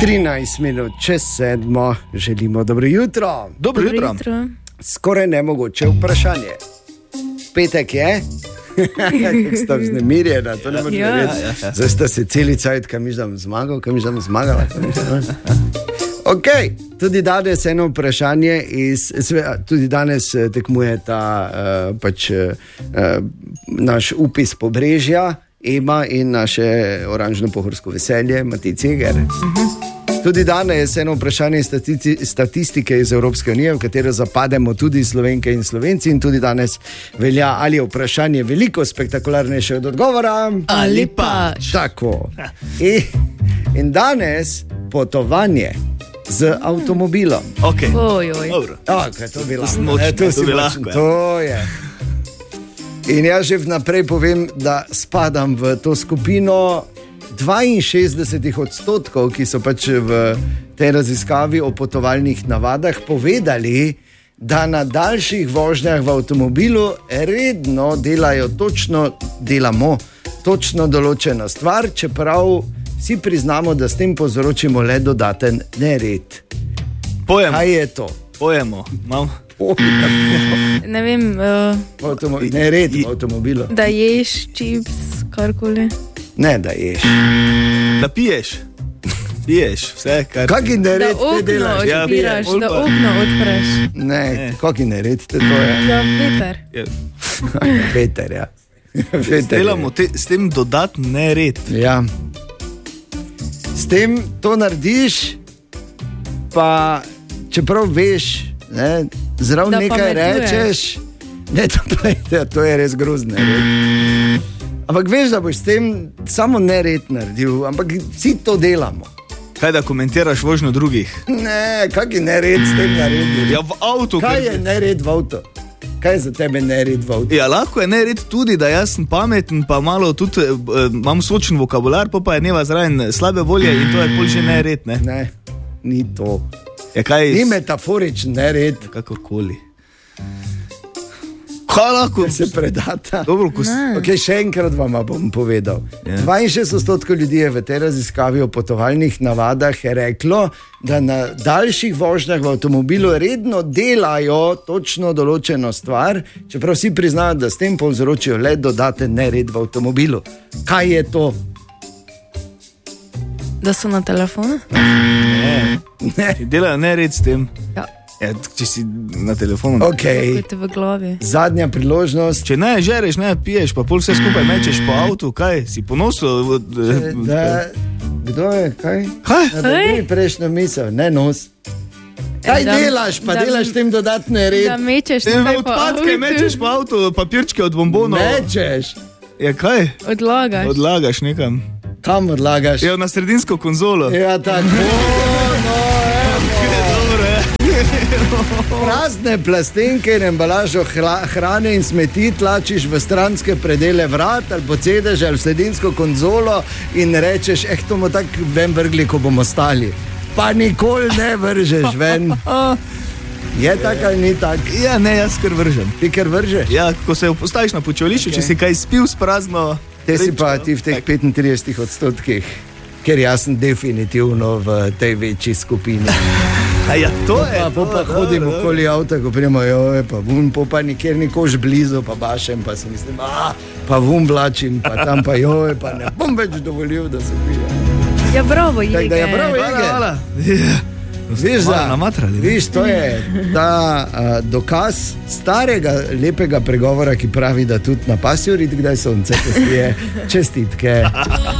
13 minut čez 7, želimo dobro jutro. Dobro jutro. Skoraj nemogoče vprašanje. Petek je? Kako sta vznemirjena, to ne morem reči. Zdaj sta se celi cajt, kam mišljam zmagala. Ok, tudi danes eno vprašanje, tudi danes tekmuje ta naš upis Pobrežja, Ema in naše oranžno-pohorsko veselje, Matej Ceger. Tudi danes eno vprašanje statistike iz Evropske unije, v katero zapademo tudi Slovenke in Slovenci, in tudi danes velja, ali je vprašanje veliko spektakularnejše od odgovora, ali pa tako. In danes potovanje z avtomobilom. Ok, dobro. Kaj to bi lahko? To bi lahko. To je. In jaz že vnaprej povem, da spadam v to skupino 62%, ki so pač v tej raziskavi o potovalnih navadah povedali, da na daljših vožnjah v avtomobilu redno delamo točno določeno stvar, čeprav vsi priznamo, da s tem povzročimo le dodaten nered. Pojemo. Kaj je to? Pojemo. Ne vem. Nered v avtomobilu. Da ješ čips, karkoli. Ne, da ješ. Da piješ. Piješ vse, kar... Kaki nered te delaš? Da okno odpreš. Ne, kaki nered te to je? Ja, veter. Veter, ja. Delamo s tem dodatni nered. Ja. S tem to narediš, pa čeprav veš, ne, zraven nekaj rečeš, ne, to je res grozno. Ampak veš, da boš s tem samo nered naredil, ampak vsi to delamo. Kaj da komentiraš vožnjo drugih? Ne, kak je nered s tem naredil? Ja, v avtu. Kaj je nered v avtu? Kaj je za tebe nered v avtu? Ja, lahko je nered tudi, da jaz sem pameten, pa malo tudi imam sočen vokabular, pa je neva zraven slabe volje in to je pol že nered, ne? Ne, ni to. Ja, kaj ni metaforičen nered. Kakorkoli. Kaj lahko? Se predata. Dobro, Ok, še enkrat vam bom povedal. 62% ljudi je v tej raziskavi o potovalnih navadah reklo, da na daljših vožnjah v avtomobilu redno delajo točno določeno stvar, čeprav vsi priznajo, da s tem povzročijo le dodaten nered v avtomobilu. Kaj je to? Da so na telefonu? Ne. Delajo nered s tem. Ja. Ja, če si na telefonu. Okay. V glavi. Zadnja priložnost. Če ne žereš, ne piješ, pa pol vse skupaj mečeš po avtu, kaj? Si ponosil? Kdo je? Kaj? Da bi prejšnjo misel, ne nos. Kaj delaš, pa delaš tem dodatne red? Da mečeš nekaj po avtu. Odpadke mečeš po avtu, papirčke od bombonov. Mečeš. Ja, kaj? Odlagaš. Odlagaš nekam. Kam odlagaš? Ja, na sredinsko konzolo. Ja, tako. Prazne plastenke in embalažo hrane in smeti tlačiš v stranske predele vrat ali po sedež ali v sredinsko konzolo in rečeš, to bomo tako ven vrgli, ko bomo stali. Pa nikoli ne vržeš ven. Je tako ali ni tako? Ja, ne, jaz kar vržem. Ti kar vržeš? Ja, ko se postaviš na počivališču, če si kaj spil s prazno... Te si pa ti v teh 35%, ker jaz sem definitivno v tej večji skupini. Ja, to je. Pa hodim okoli avta, ko prijemo, pa nikjer ni koš blizu, pa bašem, pa si mislim, pa vum vlačim, pa tam pa pa ne bom več dovolil, da se pije. Ja, bravo, Jege. Ja, bravo, Jege. Viš, to je ta dokaz starega lepega pregovora, ki pravi, da tudi na pasju rit, kdaj sonce posije. Čestitke.